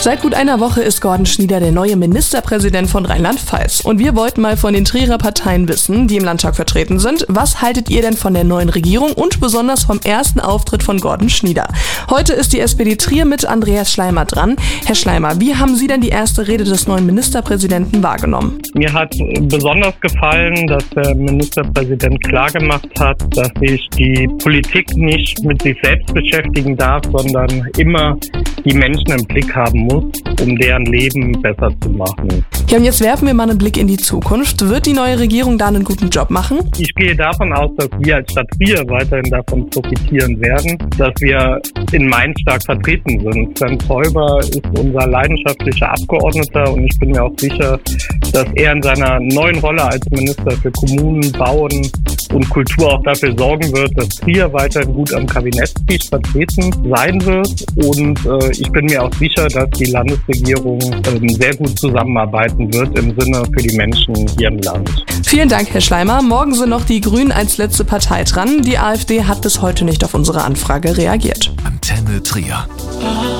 Seit gut einer Woche ist Gordon Schnieder der neue Ministerpräsident von Rheinland-Pfalz. Und wir wollten mal von den Trierer Parteien wissen, die im Landtag vertreten sind. Was haltet ihr denn von der neuen Regierung und besonders vom ersten Auftritt von Gordon Schnieder? Heute ist die SPD Trier mit Andreas Schleimer dran. Herr Schleimer, wie haben Sie denn die erste Rede des neuen Ministerpräsidenten wahrgenommen? Mir hat besonders gefallen, dass der Ministerpräsident klargemacht hat, dass sich die Politik nicht mit sich selbst beschäftigen darf, sondern immer die Menschen im Blick haben muss, um deren Leben besser zu machen. Ja, und jetzt werfen wir mal einen Blick in die Zukunft. Wird die neue Regierung da einen guten Job machen? Ich gehe davon aus, dass wir als Stadt Trier weiterhin davon profitieren werden, dass wir in Mainz stark vertreten sind. Sven Zeuber ist unser leidenschaftlicher Abgeordneter und ich bin mir auch sicher, dass er in seiner neuen Rolle als Minister für Kommunen, Bauen und Kultur auch dafür sorgen wird, dass Trier weiterhin gut am Kabinettstisch vertreten sein wird. Und ich bin mir auch sicher, dass die Landesregierung sehr gut zusammenarbeiten wird im Sinne für die Menschen hier im Land. Vielen Dank, Herr Schleimer. Morgen sind noch die Grünen als letzte Partei dran. Die AfD hat bis heute nicht auf unsere Anfrage reagiert. Antenne Trier.